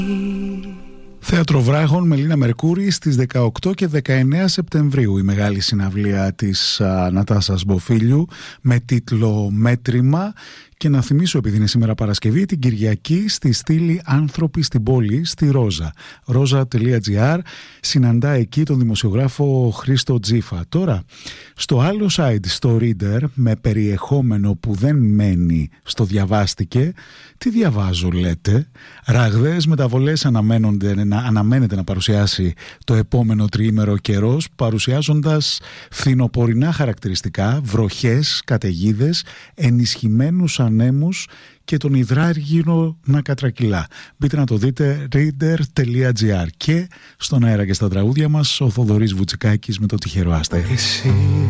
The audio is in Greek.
Θέατρο Βράχων με Λίνα Μερκούρη στις 18 και 19 Σεπτεμβρίου η μεγάλη συναυλία της Νατάσας Μποφίλιου με τίτλο «Μέτρημα». Και να θυμίσω, επειδή είναι σήμερα Παρασκευή, την Κυριακή στη στήλη «Άνθρωποι στην πόλη» στη Ρόζα. Roza.gr συναντά εκεί τον δημοσιογράφο Χρήστο Τζίφα. Τώρα, στο άλλο site, στο Reader, με περιεχόμενο που δεν μένει στο διαβάστηκε, τι διαβάζω λέτε? Ραγδαίες μεταβολές αναμένεται να παρουσιάσει το επόμενο τριήμερο καιρός, παρουσιάζοντας φθινοπορεινά χαρακτηριστικά, βροχές, καταιγίδες, ενισχυμένους ανέμους και τον υδράργυρο να κατρακυλά. Μπείτε να το δείτε, reader.gr. Και στον αέρα και στα τραγούδια μας ο Θοδωρής Βουτσικάκης με το τυχερό αστέρι.